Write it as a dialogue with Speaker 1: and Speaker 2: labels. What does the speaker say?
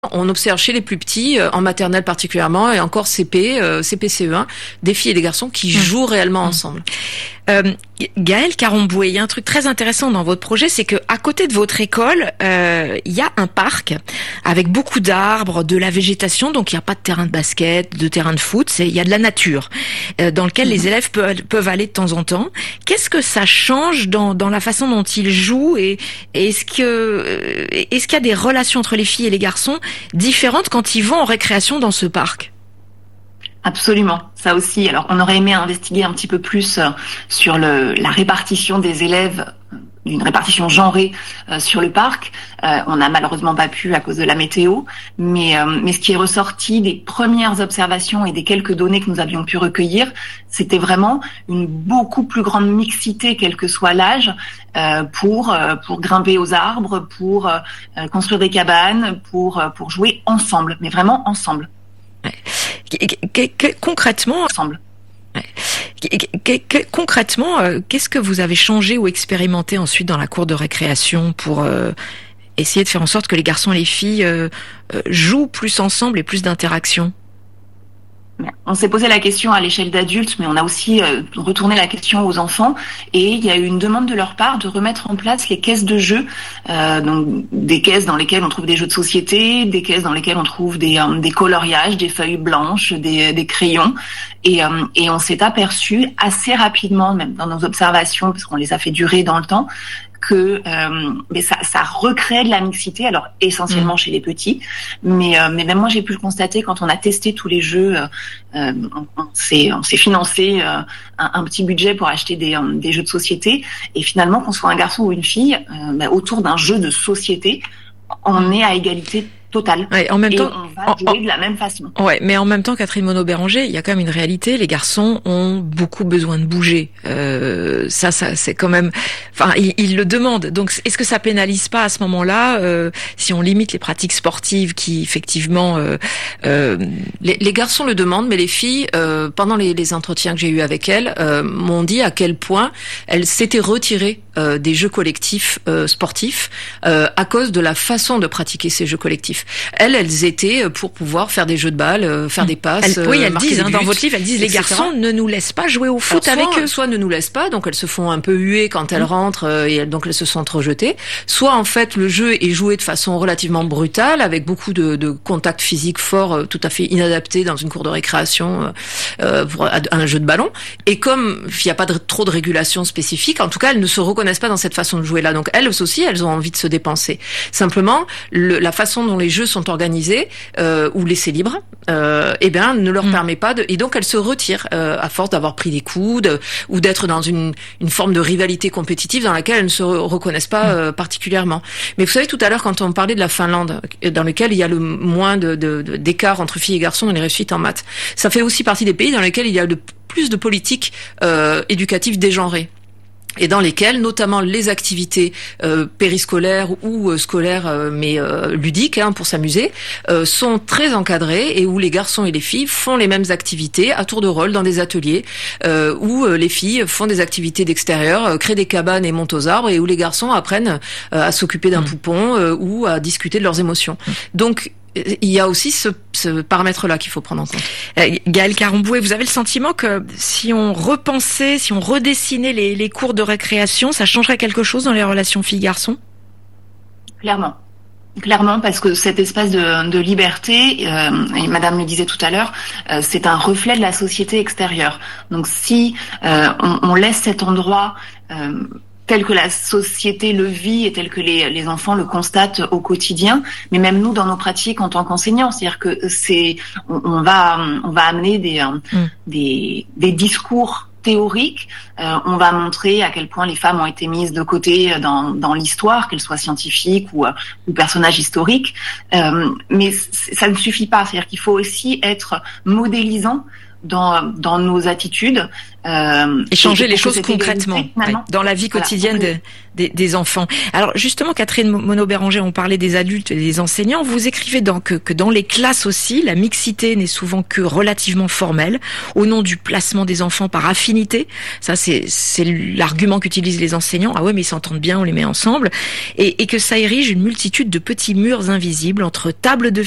Speaker 1: On observe chez les plus petits, en maternelle particulièrement, et encore CP, CP-CE1, des filles et des garçons qui jouent réellement ensemble.
Speaker 2: Gaëlle Caron-Boué, il y a un truc très intéressant dans votre projet, c'est que à côté de votre école, il y a un parc avec beaucoup d'arbres, de la végétation, donc il n'y a pas de terrain de basket, de terrain de foot, il y a de la nature dans lequel les élèves peuvent aller de temps en temps. Qu'est-ce que ça change dans la façon dont ils jouent et est-ce qu'il y a des relations entre les filles et les garçons différentes quand ils vont en récréation dans ce parc?
Speaker 3: Absolument, ça aussi. Alors, on aurait aimé investiguer un petit peu plus sur la répartition des élèves, une répartition genrée sur le parc. On n'a malheureusement pas pu à cause de la météo, mais ce qui est ressorti des premières observations et des quelques données que nous avions pu recueillir, c'était vraiment une beaucoup plus grande mixité, quel que soit l'âge, pour grimper aux arbres, pour construire des cabanes, pour jouer ensemble, mais vraiment ensemble.
Speaker 2: Concrètement, qu'est-ce que vous avez changé ou expérimenté ensuite dans la cour de récréation pour essayer de faire en sorte que les garçons et les filles jouent plus ensemble et plus d'interaction?
Speaker 3: On s'est posé la question à l'échelle d'adultes, mais on a aussi retourné la question aux enfants. Et il y a eu une demande de leur part de remettre en place les caisses de jeux, donc des caisses dans lesquelles on trouve des jeux de société, des caisses dans lesquelles on trouve des coloriages, des feuilles blanches, des crayons. Et on s'est aperçu assez rapidement, même dans nos observations, parce qu'on les a fait durer dans le temps, que mais ça recrée de la mixité, alors essentiellement chez les petits, mais même moi j'ai pu le constater quand on a testé tous les jeux. On s'est financé un petit budget pour acheter des jeux de société, et finalement qu'on soit un garçon ou une fille, autour d'un jeu de société, on est à égalité totale.
Speaker 2: Ouais, en même temps,
Speaker 3: on va jouer de la même façon.
Speaker 2: Ouais, mais en même temps, Catherine Monod-Béranger, il y a quand même une réalité. Les garçons ont beaucoup besoin de bouger. Ça, c'est quand même. Enfin, ils le demandent. Donc, est-ce que ça pénalise pas à ce moment-là si on limite les pratiques sportives qui, effectivement,
Speaker 1: les garçons le demandent, mais les filles, pendant les entretiens que j'ai eus avec elles, m'ont dit à quel point elles s'étaient retirées des jeux collectifs sportifs à cause de la façon de pratiquer ces jeux collectifs. Elles étaient pour pouvoir faire des jeux de balles, faire des passes.
Speaker 2: Elles disent, dans votre livre, elles disent, les garçons ne nous laissent pas jouer au foot avec eux.
Speaker 1: Soit ne nous laissent pas, donc elles se font un peu huer quand elles rentrent, et donc elles se sentent rejetées. Soit, en fait, le jeu est joué de façon relativement brutale, avec beaucoup de contacts physiques forts, tout à fait inadaptés dans une cour de récréation, pour un jeu de ballon. Et comme il n'y a pas trop de régulation spécifique, en tout cas, elles ne se reconnaissent pas dans cette façon de jouer-là. Donc elles aussi, elles ont envie de se dépenser. Simplement, la façon dont les jeux sont organisés ou laissés libres, ne leur permet pas de, et donc elles se retirent à force d'avoir pris des coups ou d'être dans une forme de rivalité compétitive dans laquelle elles ne se reconnaissent pas particulièrement. Mais vous savez, tout à l'heure, quand on parlait de la Finlande, dans lequel il y a le moins d'écart entre filles et garçons dans les réussites en maths, ça fait aussi partie des pays dans lesquels il y a le plus de politiques éducatives dégenrées, et dans lesquels, notamment, les activités périscolaires ou scolaires, mais ludiques, pour s'amuser, sont très encadrées, et où les garçons et les filles font les mêmes activités à tour de rôle dans des ateliers, où les filles font des activités d'extérieur, créent des cabanes et montent aux arbres, et où les garçons apprennent à s'occuper d'un poupon ou à discuter de leurs émotions. Donc, il y a aussi ce paramètre-là qu'il faut prendre en compte.
Speaker 2: Gaëlle Caron-Boué, vous avez le sentiment que si on repensait, si on redessinait les cours de récréation, ça changerait quelque chose dans les relations filles-garçons?
Speaker 3: Clairement, parce que cet espace de liberté, et Madame le disait tout à l'heure, c'est un reflet de la société extérieure. Donc si on laisse cet endroit tel que la société le vit et tel que les enfants le constatent au quotidien, mais même nous dans nos pratiques en tant qu'enseignants, c'est-à-dire que on va amener des discours théoriques, on va montrer à quel point les femmes ont été mises de côté dans l'histoire, qu'elles soient scientifiques ou personnages historiques, mais ça ne suffit pas, c'est-à-dire qu'il faut aussi être modélisant dans nos attitudes.
Speaker 2: Et changer les choses concrètement, dans la vie quotidienne des enfants. Alors justement, Catherine Monod-Béranger, on parlait des adultes et des enseignants. Vous écrivez que dans les classes aussi, la mixité n'est souvent que relativement formelle, au nom du placement des enfants par affinité. Ça, c'est l'argument qu'utilisent les enseignants. Ah ouais, mais ils s'entendent bien, on les met ensemble. Et que ça érige une multitude de petits murs invisibles entre tables de